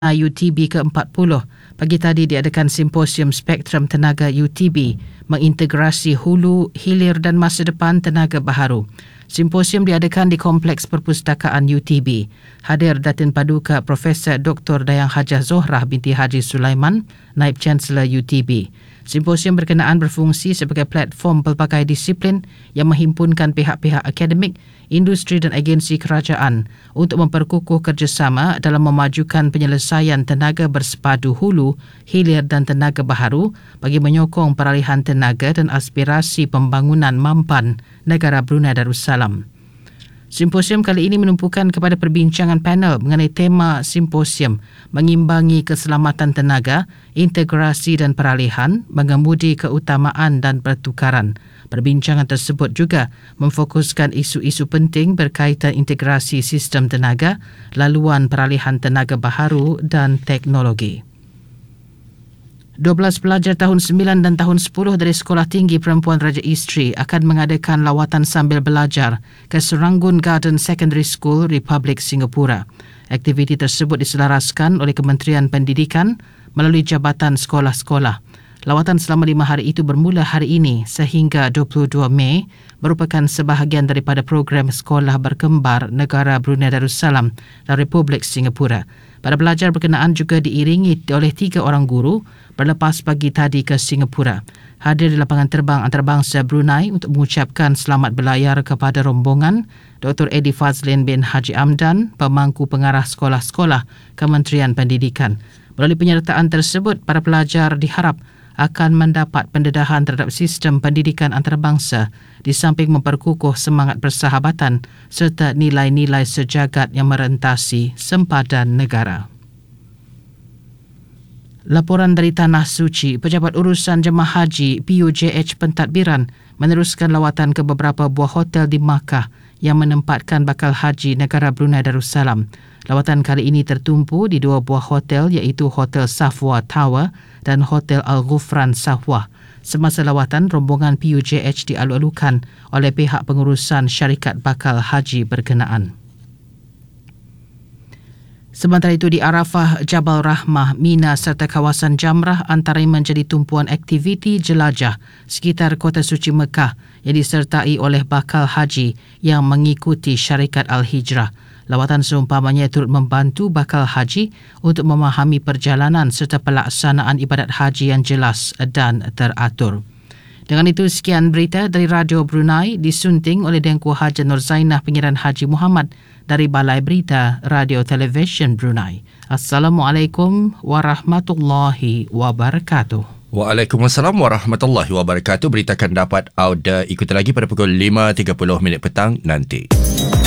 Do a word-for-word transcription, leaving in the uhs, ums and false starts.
U T B ke empat puluh. Pagi tadi diadakan simposium Spektrum Tenaga U T B mengintegrasi hulu, hilir dan masa depan tenaga baharu. Simposium diadakan di Kompleks Perpustakaan U T B. Hadir Datin Paduka Profesor Doktor Dayang Hajah Zohrah binti Haji Sulaiman, Naib Chancellor U T B. Simposium berkenaan berfungsi sebagai platform pelbagai disiplin yang menghimpunkan pihak-pihak akademik, industri dan agensi kerajaan untuk memperkukuh kerjasama dalam memajukan penyelesaian tenaga bersepadu hulu, hilir dan tenaga baharu bagi menyokong peralihan tenaga dan aspirasi pembangunan mampan negara Brunei Darussalam. Simposium kali ini menumpukan kepada perbincangan panel mengenai tema simposium mengimbangi keselamatan tenaga, integrasi dan peralihan, mengemudi keutamaan dan pertukaran. Perbincangan tersebut juga memfokuskan isu-isu penting berkaitan integrasi sistem tenaga, laluan peralihan tenaga baharu dan teknologi. dua belas pelajar tahun sembilan dan tahun sepuluh dari Sekolah Tinggi Perempuan Raja Isteri akan mengadakan lawatan sambil belajar ke Serangoon Garden Secondary School, Republik Singapura. Aktiviti tersebut diselaraskan oleh Kementerian Pendidikan melalui Jabatan Sekolah-Sekolah. Lawatan selama lima hari itu bermula hari ini sehingga dua puluh dua Mei merupakan sebahagian daripada program Sekolah Berkembar Negara Brunei Darussalam dan Republik Singapura. Para pelajar berkenaan juga diiringi oleh tiga orang guru berlepas pagi tadi ke Singapura. Hadir di lapangan terbang antarabangsa Brunei untuk mengucapkan selamat berlayar kepada rombongan Doktor Eddie Fazlin bin Haji Amdan, pemangku pengarah sekolah-sekolah Kementerian Pendidikan. Melalui penyertaan tersebut, para pelajar diharap akan mendapat pendedahan terhadap sistem pendidikan antarabangsa di samping memperkukuh semangat persahabatan serta nilai-nilai sejagat yang merentasi sempadan negara. Laporan dari Tanah Suci, Pejabat Urusan Jemaah Haji P U J H Pentadbiran meneruskan lawatan ke beberapa buah hotel di Makkah yang menempatkan bakal haji negara Brunei Darussalam. Lawatan kali ini tertumpu di dua buah hotel iaitu Hotel Safwa Tower dan Hotel Al-Ghufran Safwa. Semasa lawatan, rombongan P U J H dialu-alukan oleh pihak pengurusan syarikat bakal haji berkenaan. Sementara itu di Arafah, Jabal Rahmah, Mina serta kawasan Jamrah antara menjadi tumpuan aktiviti jelajah sekitar Kota Suci Mekah yang disertai oleh bakal haji yang mengikuti syarikat Al-Hijrah. Lawatan seumpamanya turut membantu bakal haji untuk memahami perjalanan serta pelaksanaan ibadat haji yang jelas dan teratur. Dengan itu, sekian berita dari Radio Brunei disunting oleh Dengku Haji Nur Zainah Pengiran Haji Muhammad dari Balai Berita Radio Television Brunei. Assalamualaikum warahmatullahi wabarakatuh. Waalaikumsalam warahmatullahi wabarakatuh. Berita akan dapat anda ikuti lagi pada pukul lima tiga puluh minit petang nanti.